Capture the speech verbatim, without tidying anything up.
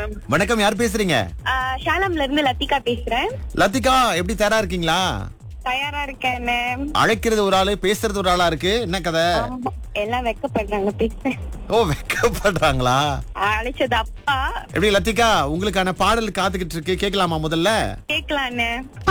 வணக்கம். வணக்கம், யார் பேசுறீங்க? ஆ, ஷாலம்ல இருந்து லத்திகா பேசுறேன். லத்திகா, எப்படி தயாரா இருக்கீங்களா? தயாரா இருக்கேன். அழைக்கிறது ஒரு ஆளு, பேசுறது ஒரு ஆளா இருக்கு. என்ன கதை? ஆமா, எல்லாம் வெக்கப்படுறாங்க பேச. ஓ, வெக்கப்படுறாங்களா? அழைச்சது அப்பா. எப்படி லத்திகா, உங்களுக்கான பாடல் காத்துக்கிட்டு இருக்கு, கேட்கலாமா முதல்ல? கேக்கலான்னு